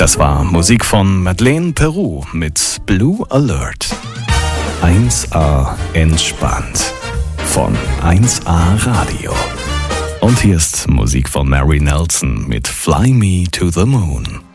Das war Musik von Madeleine Peru mit Blue Alert. 1A entspannt von 1A Radio. Und hier ist Musik von Mary Nelson mit Fly Me to the Moon.